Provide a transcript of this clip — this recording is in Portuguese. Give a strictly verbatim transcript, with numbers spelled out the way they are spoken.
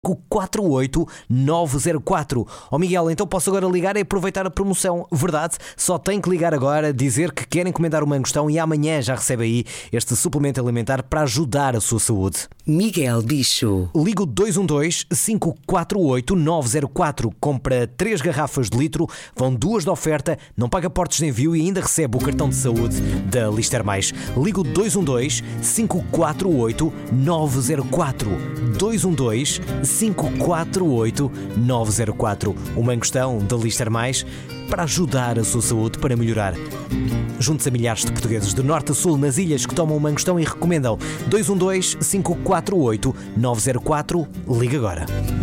quatro oito nove zero quatro. Ó Miguel, então posso agora ligar e aproveitar a promoção, verdade? Só tem que ligar agora, dizer que quer encomendar uma Mangostão e amanhã já recebe aí este suplemento alimentar para ajudar a sua saúde. Miguel Bicho. Liga o dois um dois, cinco quatro oito, nove zero quatro, compra três garrafas de litro, vão duas de oferta, não paga portos de envio e ainda recebe o cartão de saúde da Lister Mais. Liga o dois um dois, cinco quatro oito, nove zero quatro. dois um dois, cinco quatro oito, nove zero quatro. Uma Mangostão da Lister Mais para ajudar a sua saúde, para melhorar. Junte-se a milhares de portugueses de norte a sul nas ilhas que tomam uma Mangostão e recomendam. dois um dois, cinco quatro oito, nove zero quatro. Liga agora.